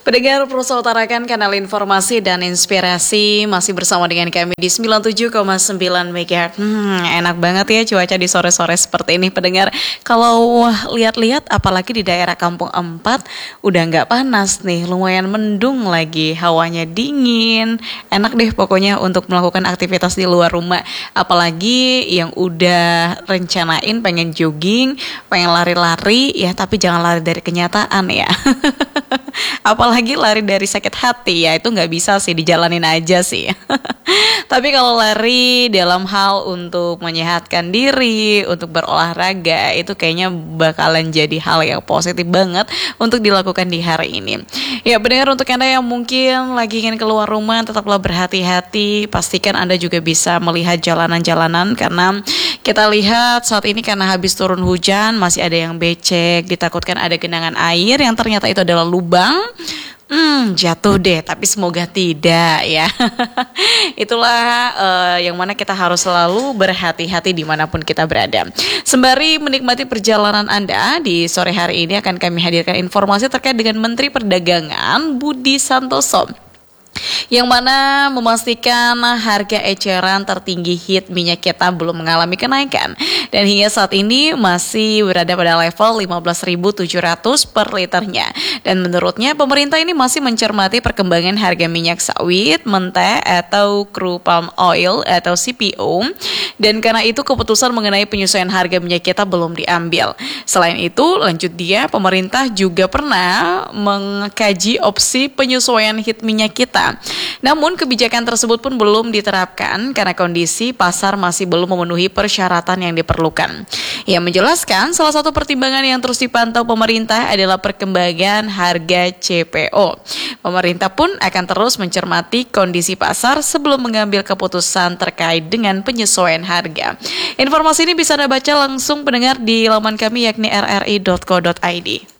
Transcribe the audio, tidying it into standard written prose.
Pendengar Pulsa utarakan kanal informasi dan inspirasi masih bersama dengan kami di 97,9 MHz. Enak banget ya cuaca di sore-sore seperti ini pendengar. Kalau lihat-lihat apalagi di daerah Kampung 4 udah nggak panas nih, lumayan mendung lagi, hawanya dingin. Enak deh pokoknya untuk melakukan aktivitas di luar rumah. Apalagi yang udah rencanain pengen jogging, pengen lari-lari ya, tapi jangan lari dari kenyataan ya. Apalagi lari dari sakit hati ya, itu nggak bisa sih, dijalanin aja sih. Tapi kalau lari dalam hal untuk menyehatkan diri, untuk berolahraga, itu kayaknya bakalan jadi hal yang positif banget untuk dilakukan di hari ini. Ya benar, untuk Anda yang mungkin lagi ingin keluar rumah, tetaplah berhati-hati. Pastikan Anda juga bisa melihat jalanan-jalanan, karena kita lihat saat ini karena habis turun hujan masih ada yang becek, ditakutkan ada genangan air yang ternyata itu adalah lubang. Jatuh deh, tapi semoga tidak ya. Itulah yang mana kita harus selalu berhati-hati dimanapun kita berada. Sembari menikmati perjalanan Anda, di sore hari ini akan kami hadirkan informasi terkait dengan Menteri Perdagangan Budi Santoso, yang mana memastikan harga eceran tertinggi hit minyak kita belum mengalami kenaikan dan hingga saat ini masih berada pada level 15.700 per liternya. Dan menurutnya pemerintah ini masih mencermati perkembangan harga minyak sawit mentah atau crude palm oil atau CPO, dan karena itu keputusan mengenai penyesuaian harga minyak kita belum diambil. Selain itu, lanjut dia, pemerintah juga pernah mengkaji opsi penyesuaian hit minyak kita. Namun kebijakan tersebut pun belum diterapkan karena kondisi pasar masih belum memenuhi persyaratan yang diperlukan. Ia menjelaskan salah satu pertimbangan yang terus dipantau pemerintah adalah perkembangan harga CPO. Pemerintah pun akan terus mencermati kondisi pasar sebelum mengambil keputusan terkait dengan penyesuaian harga. Informasi ini bisa Anda baca langsung pendengar di laman kami yakni rri.co.id.